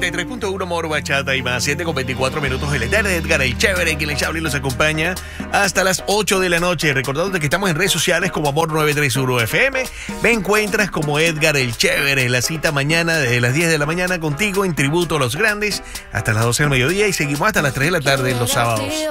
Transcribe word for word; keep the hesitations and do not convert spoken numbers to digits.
noventa y tres punto uno Moro Bachata y más, siete con veinticuatro minutos. El Eterno Edgar, el chévere, quien les habla y los acompaña hasta las ocho de la noche. Recordándote que estamos en redes sociales como Amor nueve tres uno F M. Me encuentras como Edgar, el chévere. La cita mañana desde las diez de la mañana contigo en tributo a los grandes hasta las doce del mediodía y seguimos hasta las tres de la tarde en los sábados.